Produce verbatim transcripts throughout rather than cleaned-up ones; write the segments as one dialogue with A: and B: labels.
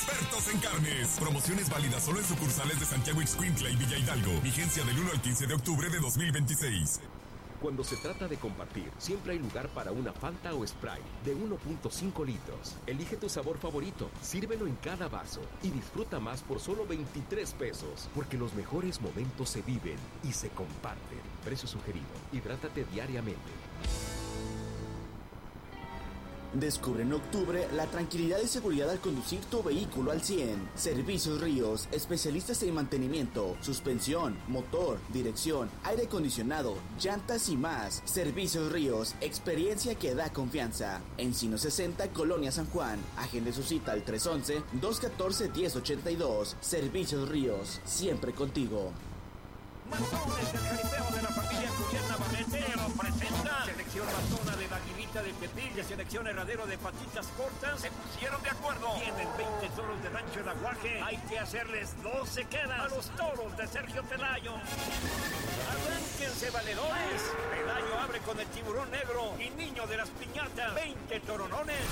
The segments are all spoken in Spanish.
A: expertos en carnes. Promociones válidas solo en sucursales de Santiago Ixcuintla y Villa Hidalgo. Vigencia del uno al quince de octubre de dos mil veintiséis.
B: Cuando se trata de compartir, siempre hay lugar para una Fanta o Sprite de uno punto cinco litros. Elige tu sabor favorito, sírvelo en cada vaso y disfruta más por solo veintitrés pesos. Porque los mejores momentos se viven y se comparten. Precio sugerido. Hidrátate diariamente.
C: Descubre en octubre la tranquilidad y seguridad al conducir tu vehículo al cien. Servicios Ríos, especialistas en mantenimiento, suspensión, motor, dirección, aire acondicionado, llantas y más. Servicios Ríos, experiencia que da confianza. Encino sesenta, Colonia San Juan. Agende su cita al tres once, dos catorce, diez ochenta y dos. Servicios Ríos, siempre contigo.
D: Matones del jaripeo de la familia Curiana Banetero presenta selección matona de Vaguilita de Tepic y selección herradero de Patitas Cortas. Se pusieron de acuerdo. Tienen veinte toros de Rancho El Aguaje. Hay que hacerles doce quedas a los toros de Sergio Pelayo. Arránquense valedores. Pelayo abre con el Tiburón Negro y Niño de las Piñatas. veinte toronones.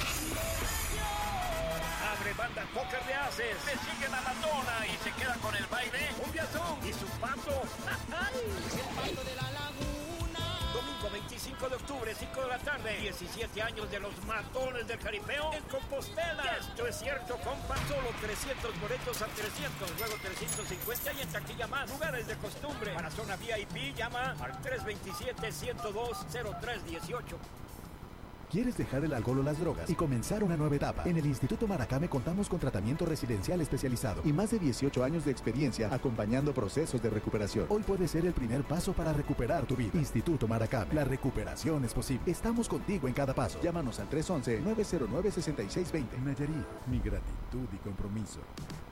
D: Abre banda Póker de Aces. Le sigue la matona y se queda con el baile. Un viazón y su pato.
E: El pato de la laguna.
D: Domingo veinticinco de octubre, cinco de la tarde. diecisiete años de los matones del jaripeo en Compostela. Esto es cierto, compa. Solo trescientos boletos a trescientos, luego trescientos cincuenta y en taquilla más. Lugares de costumbre. Para zona V I P, llama al tres veintisiete, ciento dos, cero tres dieciocho.
F: ¿Quieres dejar el alcohol o las drogas y comenzar una nueva etapa? En el Instituto Maracame contamos con tratamiento residencial especializado y más de dieciocho años de experiencia acompañando procesos de recuperación. Hoy puede ser el primer paso para recuperar tu vida. Instituto Maracame, la recuperación es posible. Estamos contigo en cada paso. Llámanos al tres once, nueve cero nueve, seis seis dos cero. Nayarit, mi gratitud y compromiso.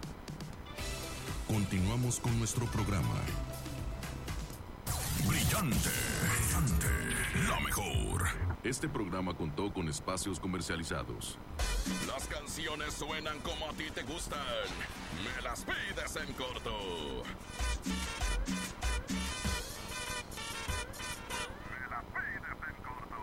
A: Continuamos con nuestro programa. Brillante, brillante, la mejor.
G: Este programa contó con espacios comercializados.
A: Las canciones suenan como a ti te gustan. Me las pides en corto. Me las pides en corto.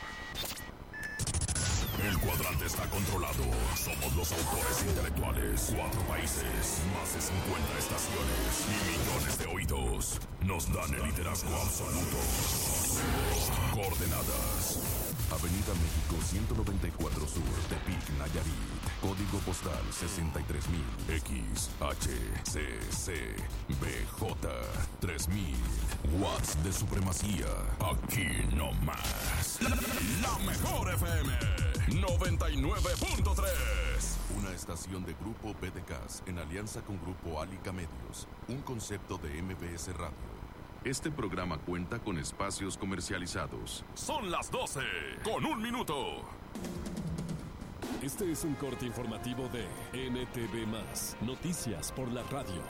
A: El cuadrante está controlado. Somos los autores intelectuales. Cuatro países, más de cincuenta estaciones y millones de oídos nos dan el liderazgo absoluto. Coordenadas:
G: Avenida México ciento noventa y cuatro Sur, Tepic, Nayarit. Código postal sesenta y tres mil.
A: X, H, C, C, B, J, tres mil. Watts de supremacía. Aquí no más. La, la mejor F M noventa y nueve punto tres.
G: Una estación de Grupo B D K S en alianza con Grupo Álica Medios. Un concepto de M B S Radio. Este programa cuenta con espacios comercializados.
A: Son las doce, con un minuto.
H: Este es un corte informativo de N T V más, Noticias por la Radio.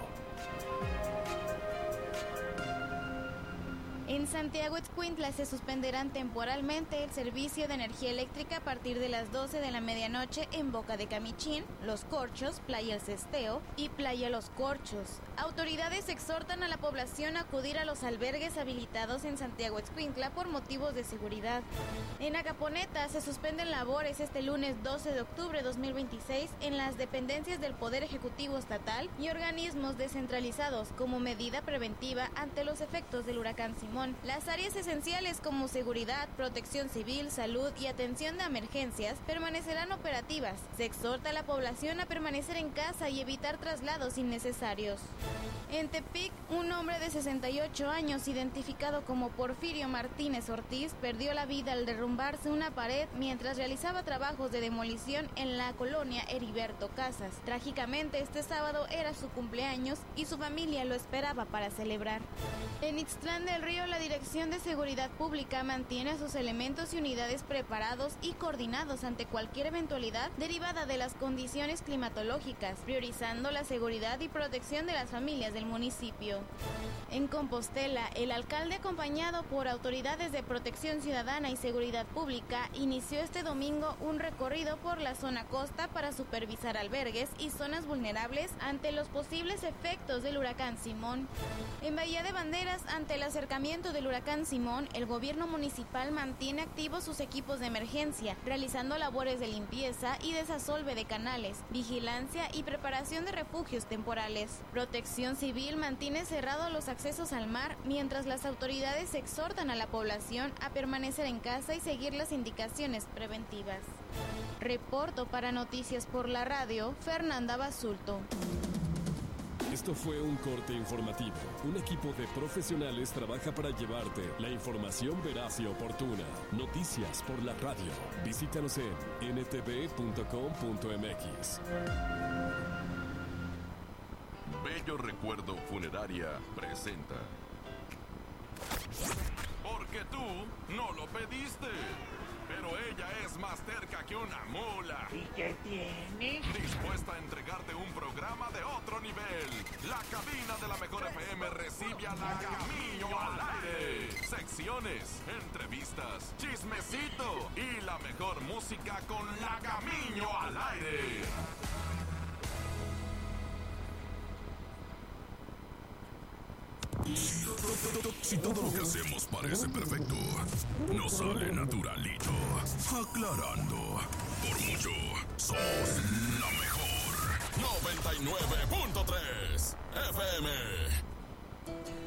I: En Santiago Ixcuintla se suspenderán temporalmente el servicio de energía eléctrica a partir de las doce de la medianoche en Boca de Camichín, Los Corchos, Playa El Cesteo y Playa Los Corchos. Autoridades exhortan a la población a acudir a los albergues habilitados en Santiago Ixcuintla por motivos de seguridad. En Acaponeta se suspenden labores este lunes doce de octubre de dos mil veintiséis en las dependencias del Poder Ejecutivo Estatal y organismos descentralizados como medida preventiva ante los efectos del huracán Simón. Las áreas esenciales como seguridad, protección civil, salud y atención de emergencias permanecerán operativas. Se exhorta a la población a permanecer en casa y evitar traslados innecesarios. En Tepic, un hombre de sesenta y ocho años, identificado como Porfirio Martínez Ortiz, perdió la vida al derrumbarse una pared mientras realizaba trabajos de demolición en la colonia Heriberto Casas. Trágicamente, este sábado era su cumpleaños y su familia lo esperaba para celebrar. En Ixtlán del Río, la Dirección de Seguridad Pública mantiene a sus elementos y unidades preparados y coordinados ante cualquier eventualidad derivada de las condiciones climatológicas, priorizando la seguridad y protección de las familias del municipio. En Compostela, el alcalde, acompañado por autoridades de protección ciudadana y seguridad pública, inició este domingo un recorrido por la zona costa para supervisar albergues y zonas vulnerables ante los posibles efectos del huracán Simón. En Bahía de Banderas, ante el acercamiento surgimiento del huracán Simón, el gobierno municipal mantiene activos sus equipos de emergencia, realizando labores de limpieza y desasolve de canales, vigilancia y preparación de refugios temporales. Protección Civil mantiene cerrados los accesos al mar, mientras las autoridades exhortan a la población a permanecer en casa y seguir las indicaciones preventivas. Reporto para Noticias por la Radio, Fernanda Basulto.
H: Esto fue un corte informativo. Un equipo de profesionales trabaja para llevarte la información veraz y oportuna. Noticias por la radio. Visítanos en ene te ve punto com punto eme equis.
G: Bello Recuerdo Funeraria presenta. Porque tú no lo pediste. Pero ella es más terca que una mula.
E: ¿Y qué tiene?
G: Dispuesta a entregarte un programa de otro nivel. La cabina de la mejor F M recibe a La Camillo al aire. Secciones, entrevistas, chismecito y la mejor música con La Camillo al aire.
A: Si todo lo que hacemos parece perfecto, nos sale naturalito. Aclarando, por mucho, somos la mejor. noventa y nueve punto tres F M.